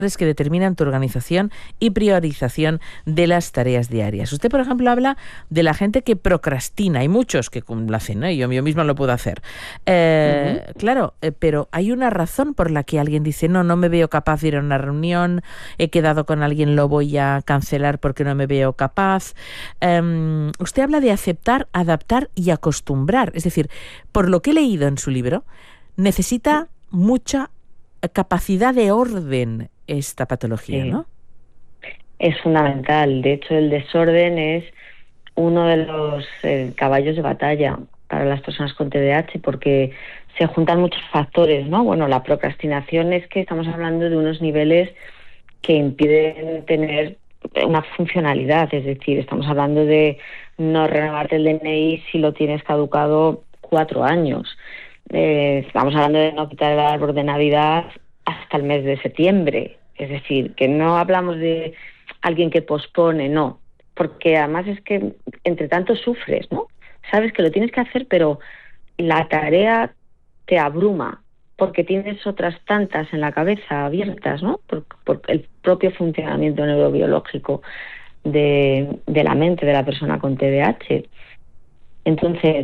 que determinan tu organización y priorización de las tareas diarias. Usted, por ejemplo, habla de la gente que procrastina. Hay muchos que lo hacen, ¿no? Yo mismo lo puedo hacer. Claro, pero hay una razón por la que alguien dice, no me veo capaz de ir a una reunión, he quedado con alguien, lo voy a cancelar porque no me veo capaz. Usted habla de aceptar, adaptar y acostumbrar. Es decir, por lo que he leído en su libro, necesita mucha capacidad de orden esta patología, ¿no? Es fundamental. De hecho, el desorden es uno de los caballos de batalla para las personas con TDAH, porque se juntan muchos factores, ¿no? Bueno, la procrastinación es que estamos hablando de unos niveles que impiden tener una funcionalidad, es decir, estamos hablando de no renovarte el DNI si lo tienes caducado 4 años. Estamos hablando de no quitar el árbol de Navidad hasta el mes de septiembre. Es decir, que no hablamos de alguien que pospone, no. Porque además es que entre tanto sufres, ¿no? Sabes que lo tienes que hacer, pero la tarea te abruma porque tienes otras tantas en la cabeza abiertas, ¿no? Por el propio funcionamiento neurobiológico de la mente de la persona con TDAH. Entonces,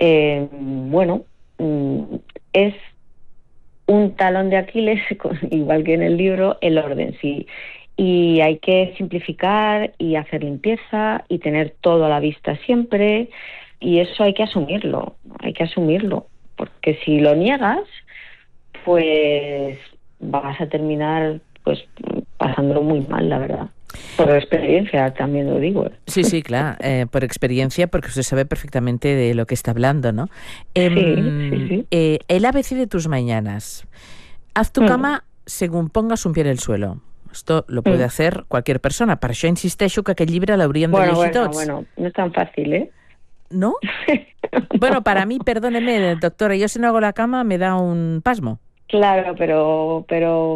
es un talón de Aquiles, igual que en el libro, el orden, sí. Y hay que simplificar y hacer limpieza y tener todo a la vista siempre, y eso hay que asumirlo, porque si lo niegas, pues vas a terminar pues pasándolo muy mal, la verdad. Por experiencia también lo digo. Sí, claro, por experiencia, porque usted sabe perfectamente de lo que está hablando, ¿no? Sí. El ABC de tus mañanas. Haz tu cama según pongas un pie en el suelo. Esto lo puede hacer cualquier persona. Per això insisteixo que aquest llibre l'hauríem de llegir tots. Bueno, no es tan fácil, ¿eh? ¿No? Bueno, para mí, perdóneme, doctora, yo si no hago la cama me da un pasmo. Claro, pero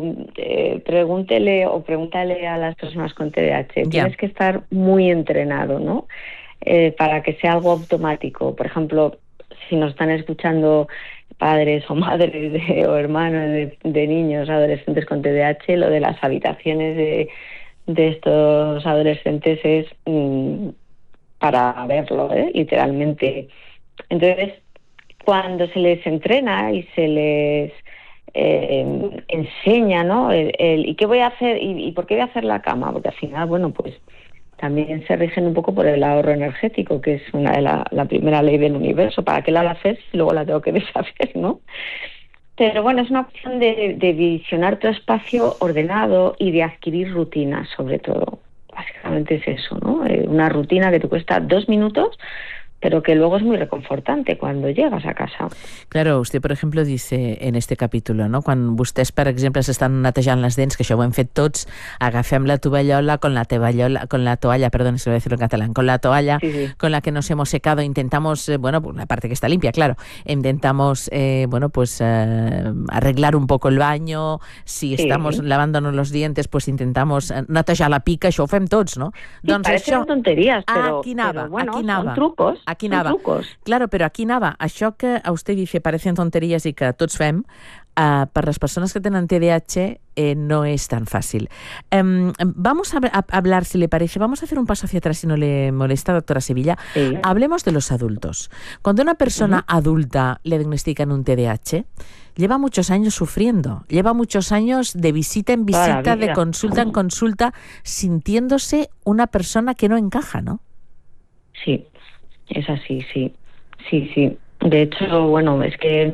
pregúntale a las personas con TDAH. Tienes que estar muy entrenado, ¿no? Para que sea algo automático. Por ejemplo, si nos están escuchando padres o madres o hermanos de niños, adolescentes con TDAH, lo de las habitaciones de estos adolescentes es para verlo, literalmente. Entonces, cuando se les entrena y se les enseña, ¿no? ¿Y qué voy a hacer? ¿Y por qué voy a hacer la cama? Porque al final, bueno, pues también se rigen un poco por el ahorro energético, que es una de la primera ley del universo. ¿Para qué la haces si luego la tengo que deshacer, no? Pero bueno, es una opción de visionar tu espacio ordenado y de adquirir rutinas, sobre todo. Básicamente es eso, ¿no? Una rutina que te cuesta 2 minutos, pero que luego es muy reconfortante cuando llegas a casa. Claro, usted, per exemple, dice en este capítol, no? Quan vostès, per exemple, s'estan netejant les dents, que això ho hem fet tots, agafem la tovallola con la toalla, perdón, se lo voy a decir en catalán, con la toalla con la que nos hemos secado, intentamos, la parte que está limpia, claro, intentamos, arreglar un poco el baño, si estamos lavándonos los dientes, pues intentamos netejar la pica, això ho fem tots, no? Sí, doncs parecen tonteries, però, son trucos. Aquí anava. Claro, però aquí anava. Això que a usted dice parecen tonterías i que tots fem, per les persones que tenen TDAH no es tan fácil. Vamos a hablar, si le parece, vamos a hacer un paso hacia atrás si no le molesta, doctora Sevilla. Sí. Hablemos de los adultos. Cuando a una persona adulta le diagnostican un TDAH, lleva muchos años sufriendo, lleva muchos años de visita en visita, de consulta en consulta, sintiéndose una persona que no encaja, ¿no? Sí. Es así, sí. De hecho, bueno, es que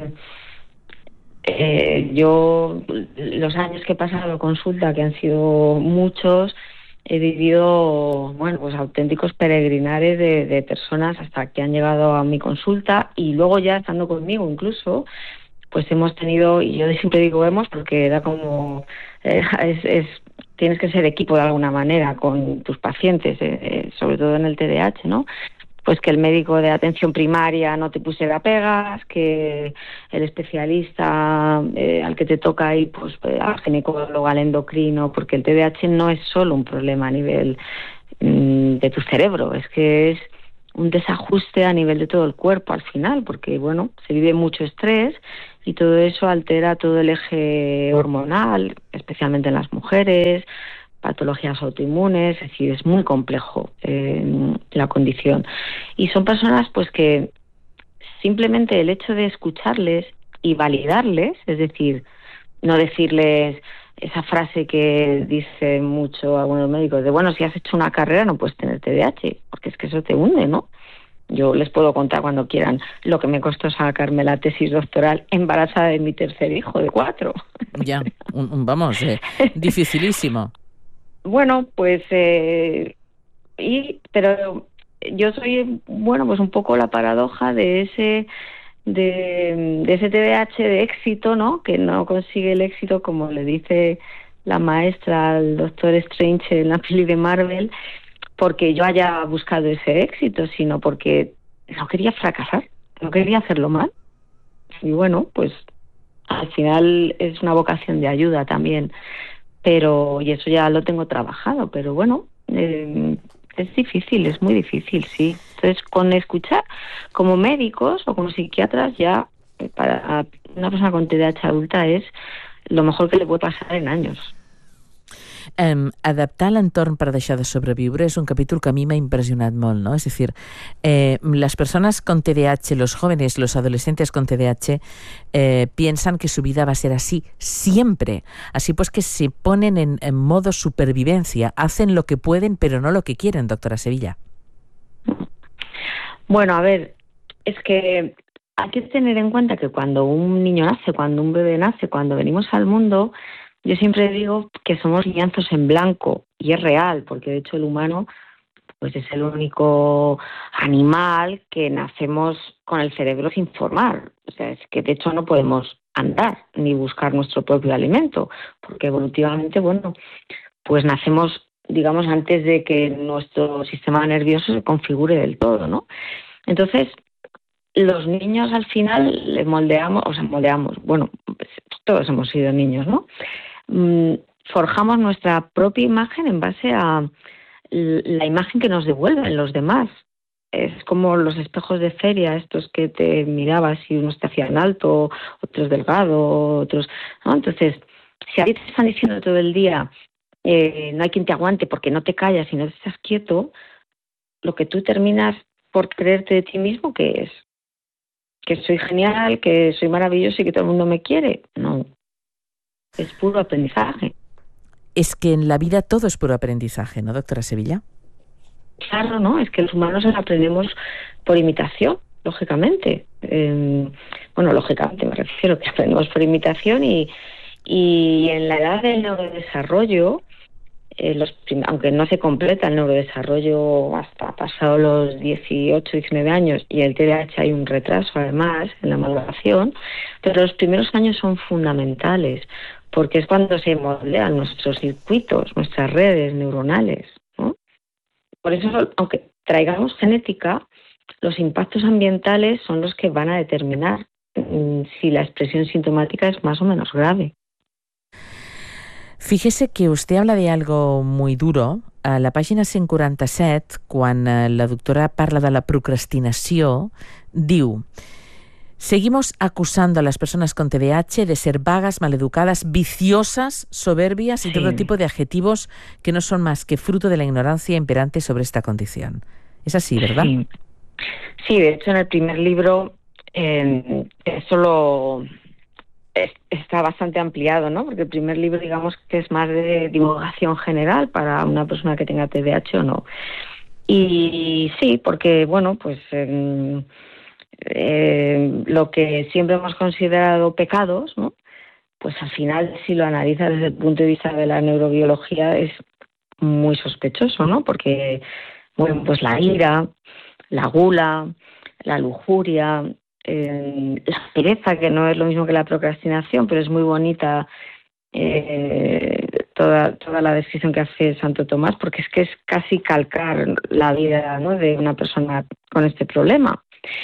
yo los años que he pasado en consulta, que han sido muchos, he vivido, pues auténticos peregrinares de personas hasta que han llegado a mi consulta, y luego ya estando conmigo incluso, pues hemos tenido, y yo siempre digo hemos porque era como, tienes que ser equipo de alguna manera con tus pacientes, sobre todo en el TDAH, ¿no? Pues que el médico de atención primaria no te pusiera pegas, que el especialista al que te toca ir, pues al ginecólogo, al endocrino, porque el TDAH no es solo un problema a nivel de tu cerebro, es que es un desajuste a nivel de todo el cuerpo al final, porque bueno, se vive mucho estrés, y todo eso altera todo el eje hormonal, especialmente en las mujeres, patologías autoinmunes, es decir, es muy complejo la condición. Y son personas pues que simplemente el hecho de escucharles y validarles, es decir, no decirles esa frase que dice mucho algunos médicos de, bueno, si has hecho una carrera no puedes tener TDAH, porque es que eso te hunde, ¿no? Yo les puedo contar cuando quieran lo que me costó sacarme la tesis doctoral embarazada de mi tercer hijo de 4. Ya, vamos, dificilísimo. Bueno, pues, pero yo soy, bueno, pues un poco la paradoja de ese TDAH de éxito, ¿no? Que no consigue el éxito, como le dice la maestra al Doctor Strange en la peli de Marvel, porque yo haya buscado ese éxito, sino porque no quería fracasar, no quería hacerlo mal. Y bueno, pues al final es una vocación de ayuda también, y eso ya lo tengo trabajado, pero bueno, es difícil, es muy difícil, sí. Entonces, con escuchar, como médicos o como psiquiatras, ya para una persona con TDAH adulta es lo mejor que le puede pasar en años. Adaptar l'entorn per deixar de sobreviure és un capítol que a mi m'ha impressionat molt, ¿no? Es decir, las personas con TDAH, los jóvenes, los adolescentes con TDAH, piensan que su vida va a ser así siempre. Así pues que se ponen en modo supervivencia, hacen lo que pueden pero no lo que quieren, doctora Sevilla. Bueno, a ver, es que hay que tener en cuenta que cuando un niño nace, cuando un bebé nace, cuando venimos al mundo, yo siempre digo que somos lienzos en blanco, y es real, porque de hecho el humano pues es el único animal que nacemos con el cerebro sin formar. O sea, es que de hecho no podemos andar ni buscar nuestro propio alimento, porque evolutivamente, bueno, pues nacemos, digamos, antes de que nuestro sistema nervioso se configure del todo, ¿no? Entonces, los niños al final le moldeamos, bueno, pues todos hemos sido niños, ¿no? Forjamos nuestra propia imagen en base a la imagen que nos devuelven los demás. Es como los espejos de feria, estos que te mirabas y unos te hacían alto, otros delgado, otros, ¿no? Entonces, si a ti te están diciendo todo el día no hay quien te aguante porque no te callas y no te estás quieto, lo que tú terminas por creerte de ti mismo, ¿qué es? Que soy genial, que soy maravilloso y que todo el mundo me quiere. No, es puro aprendizaje. Es que en la vida todo es puro aprendizaje, ¿no, doctora Sevilla? Claro, ¿no? Es que los humanos aprendemos por imitación, lógicamente. Bueno, lógicamente me refiero que aprendemos por imitación y en la edad del neurodesarrollo, aunque no se completa el neurodesarrollo hasta pasado los 18, 19 años, y el TDAH hay un retraso además en la maduración, pero los primeros años son fundamentales, porque es cuando se moldean nuestros circuitos, nuestras redes neuronales, ¿no? Por eso, aunque traigamos genética, los impactos ambientales son los que van a determinar si la expresión sintomática es más o menos grave. Fíjese que usted habla de algo muy duro. A la pàgina 147, quan la doctora parla de la procrastinació, diu: seguimos acusando a las personas con TDAH de ser vagas, maleducadas, viciosas, soberbias y todo tipo de adjetivos que no son más que fruto de la ignorancia imperante sobre esta condición. Es así, ¿verdad? Sí, de hecho en el primer libro eso está bastante ampliado, ¿no? Porque el primer libro, digamos, que es más de divulgación general para una persona que tenga TDAH o no. Y sí, porque, bueno, pues lo que siempre hemos considerado pecados, ¿no? Pues al final, si lo analizas desde el punto de vista de la neurobiología, es muy sospechoso, ¿no? Porque, bueno, pues la ira, la gula, la lujuria, la pereza, que no es lo mismo que la procrastinación, pero es muy bonita toda la descripción que hace Santo Tomás, porque es que es casi calcar la vida, ¿no?, de una persona con este problema.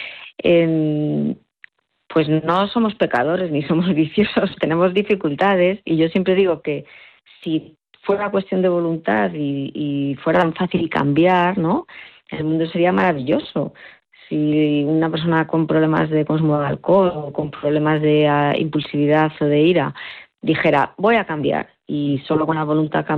Pues no somos pecadores ni somos viciosos, tenemos dificultades, y yo siempre digo que si fuera cuestión de voluntad y fuera tan fácil cambiar, ¿no?, el mundo sería maravilloso. si una persona con problemas de consumo de alcohol o con problemas de impulsividad o de ira dijera, voy a cambiar, y solo con la voluntad